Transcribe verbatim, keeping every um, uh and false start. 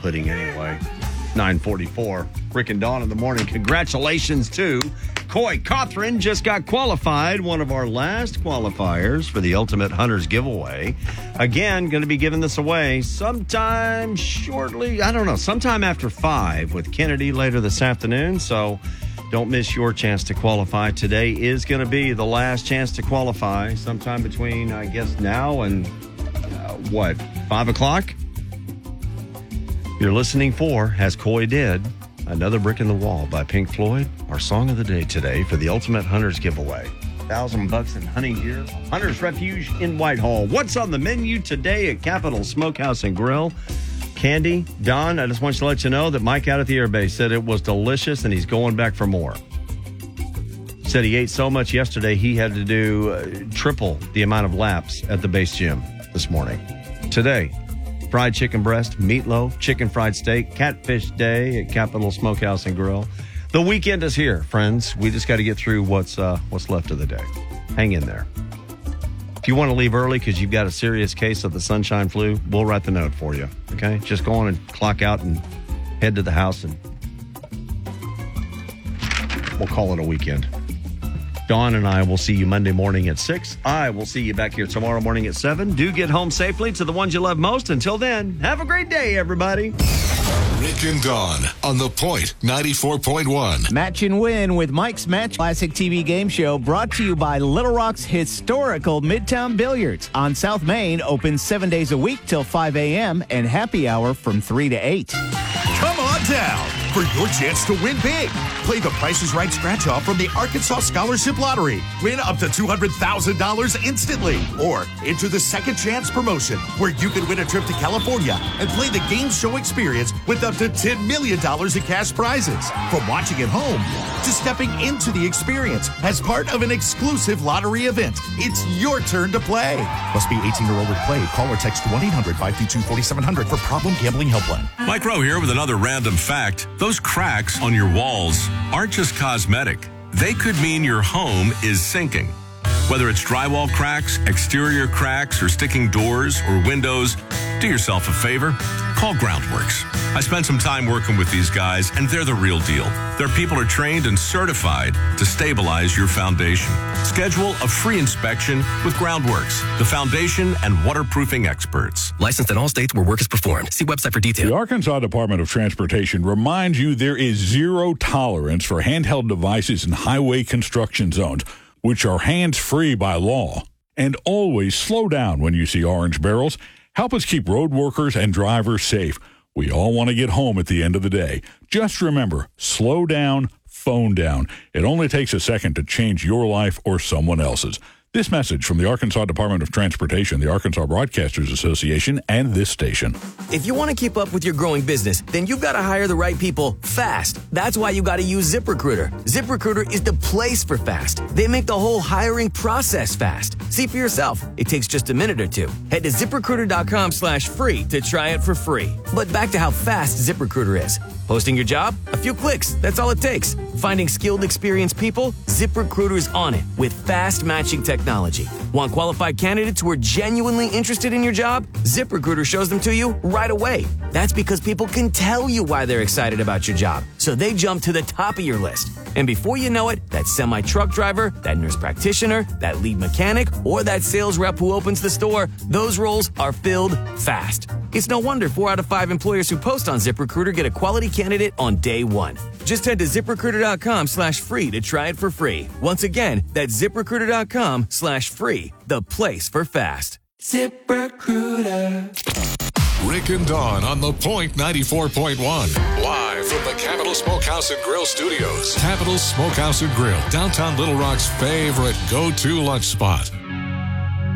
pudding anyway. nine forty-four. Rick and Dawn in the morning. Congratulations to Coy Cothran. Just got qualified. One of our last qualifiers for the Ultimate Hunters giveaway. Again, going to be giving this away sometime shortly. I don't know. Sometime after five with Kennedy later this afternoon. So don't miss your chance to qualify. Today is going to be the last chance to qualify. Sometime between, I guess, now and uh, what, five o'clock? You're listening for, as Coy did, Another Brick in the Wall by Pink Floyd, our song of the day today for the Ultimate Hunters giveaway. Thousand bucks in hunting gear, Hunter's Refuge in Whitehall. What's on the menu today at Capital Smokehouse and Grill? Candy, Don, I just want to let you know that Mike out at the airbase said it was delicious and he's going back for more. Said he ate so much yesterday he had to do uh, triple the amount of laps at the base gym this morning. Today, fried chicken breast, meatloaf, chicken fried steak, catfish day at Capital Smokehouse and Grill. The weekend is here, friends. We just got to get through what's uh, what's left of the day. Hang in there. If you want to leave early because you've got a serious case of the sunshine flu, we'll write the note for you, okay? Just go on and clock out and head to the house, and we'll call it a weekend. Dawn and I will see you Monday morning at six. I will see you back here tomorrow morning at seven. Do get home safely to the ones you love most. Until then, have a great day, everybody. Rick and Dawn on The Point ninety-four point one. Match and Win with Mike's Match Classic T V game show, brought to you by Little Rock's historical Midtown Billiards on South Main, open seven days a week till five a.m. and happy hour from three to eight. Come on down for your chance to win big. Play the Price is Right scratch off from the Arkansas Scholarship Lottery. Win up to two hundred thousand dollars instantly. Or enter the Second Chance promotion, where you can win a trip to California and play the game show experience with up to ten million dollars in cash prizes. From watching at home to stepping into the experience as part of an exclusive lottery event, it's your turn to play. Must be eighteen or older to play. Call or text one eight hundred five two two four seven zero zero for Problem Gambling Helpline. Mike Rowe here with another random fact. Those cracks on your walls aren't just cosmetic. They could mean your home is sinking. Whether it's drywall cracks, exterior cracks, or sticking doors or windows, do yourself a favor. Call Groundworks. I spent some time working with these guys, and they're the real deal. Their people are trained and certified to stabilize your foundation. Schedule a free inspection with Groundworks, the foundation and waterproofing experts. Licensed in all states where work is performed. See website for details. The Arkansas Department of Transportation reminds you there is zero tolerance for handheld devices in highway construction zones, which are hands-free by law. And always slow down when you see orange barrels. Help us keep road workers and drivers safe. We all want to get home at the end of the day. Just remember, slow down, phone down. It only takes a second to change your life or someone else's. This message from the Arkansas Department of Transportation, the Arkansas Broadcasters Association, and this station. If you want to keep up with your growing business, then you've got to hire the right people fast. That's why you got to use ZipRecruiter. ZipRecruiter is the place for fast. They make the whole hiring process fast. See for yourself. It takes just a minute or two. Head to ZipRecruiter.com slash free to try it for free. But back to how fast ZipRecruiter is. Posting your job? A few clicks. That's all it takes. Finding skilled, experienced people? ZipRecruiter's on it with fast matching technology. Want qualified candidates who are genuinely interested in your job? ZipRecruiter shows them to you right away. That's because people can tell you why they're excited about your job, so they jump to the top of your list. And before you know it, that semi-truck driver, that nurse practitioner, that lead mechanic, or that sales rep who opens the store, those roles are filled fast. It's no wonder four out of five employers who post on ZipRecruiter get a quality candidate on day one. Just head to ZipRecruiter.com slash free to try it for free. Once again, that's ZipRecruiter.com slash free, the place for fast. ZipRecruiter. Rick and Dawn on The Point ninety-four point one. Live from the Capital Smokehouse and Grill Studios. Capital Smokehouse and Grill, downtown Little Rock's favorite go-to lunch spot.